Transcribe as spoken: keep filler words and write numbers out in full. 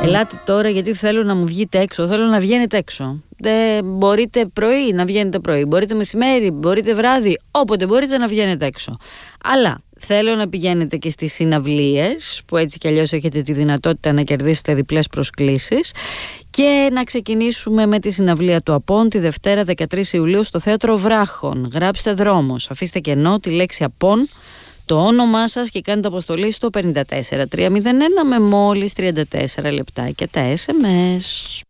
Ελάτε τώρα γιατί θέλω να μου βγείτε έξω. Θέλω να βγαίνετε έξω. Δεν μπορείτε πρωί να βγαίνετε πρωί. Μπορείτε μεσημέρι, μπορείτε βράδυ. Όποτε μπορείτε να βγαίνετε έξω. Αλλά θέλω να πηγαίνετε και στις συναυλίες, που έτσι κι αλλιώς έχετε τη δυνατότητα να κερδίσετε διπλές προσκλήσεις. Και να ξεκινήσουμε με τη συναυλία του Απών τη Δευτέρα δεκατρείς Ιουλίου στο Θέατρο Βράχων. Γράψτε δρόμος. Αφήστε κενό τη λέξη Απών, το όνομά σας και κάνετε αποστολή στο πέντε τέσσερα τρία μηδέν ένα με μόλις τριάντα τέσσερα λεπτά και τα ες εμ ες.